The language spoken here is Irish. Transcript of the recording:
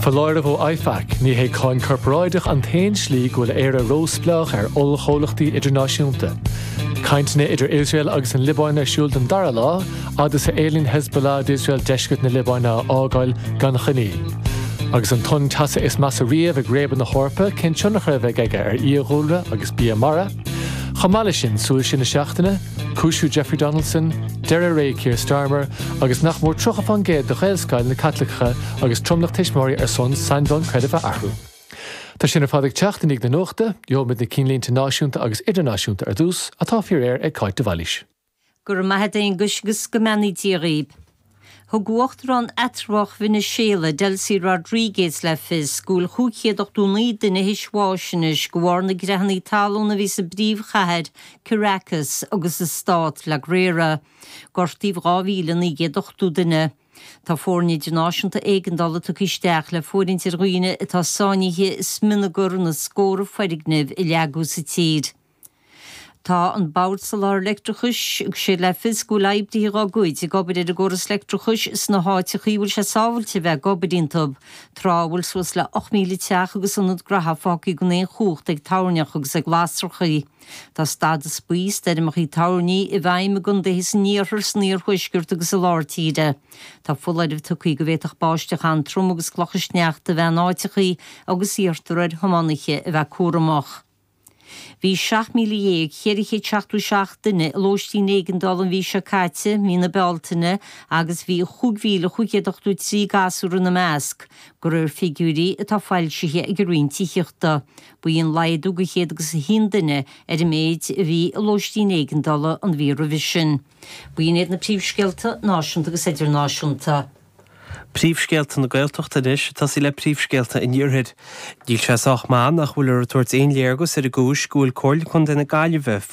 Faláir bh IFAC ní hé cáin corporáideach an tain slí go bhfuil a rósplach ollchólachtaí idirnáisiúnta. Caintna idir Israel agus an Libáin siúil an dara lá, agus éilíonn Hezbollah d'Israel deiscut na Libáine ágáil gan chaní. Agus an tun tasa is mas a riamh ag réban na hórpa cén tionach raibh ag íoghúra agus bíamara. Chamála sin súil sin na seachtaine, cúisiú Jeffrey Donaldson, Deireadh Ray Keir Starmer agus nach mór trocha fan géad do Ghaelscoil na Catlacha agus tromnach teismóirí ar son Saindon Credit ahrú. Tá sin ar fád ag teachtaigh na nóachta, joimid na cínlínta náisiúnta agus idirnáisiúnta ar dús atá fiar ag Cáit de Bhailís. Gur maithe é gusgus go meanaí riamh. Thugwacht ran etrach Venezuela Delcy Rodriguez le fis gúil chúchéadach dúnaí duine hisháisinis go bhhar na greithnaí talúna bhí sa bríomhchathead Caracas agus sa stát le gréire. Gortaíh 2008 duine. Tá fórne náisiúnta éigeandala tu isteach le fórint ar roiine atá sáinithe is minigur na scóra foiignimh I leagú sa tíd. Tá an bád salár electrochus ag sé le fiscú leibdí rágúid I gobid a goras electrochus is na háite chuúil se sábhailte bheith gobidíntab trábhil suas le 8,000 teach agus an grathafáí go éon chucht ag táneach agus ag glastrochaí. Tá stad spís deimach í táirní I bhaim gon de his níorthir sníor chuisgurt agus a láirtíide. Tá fullaidh tucaí go bhéach báisteach an trom agus clochasneachta bheith náitichaí agus íortar thománacha a bheith cuaramach. Bhí 7,000 chéiriché 77 duine lóistí 9 bhí se caite mína bealtaine agus bhí 5,083 gasúr na measc, gur figúrí atá fáilsithe ag rointíochta. Buíon laidú go chéad agus 100 duine ar I méid bhí lóistí 9 an bhí revision. Buíon éad na príomhscealta náisiúnta agus idirnáisiúnta. Príomhscéalta na Gaeltachta is, tá sí le príomhscéalta in Iorthid. Díl sé 8 mán nach bhfuil tuairt aon léargus ar a gúis gúil cóil chun de na Gaillimhe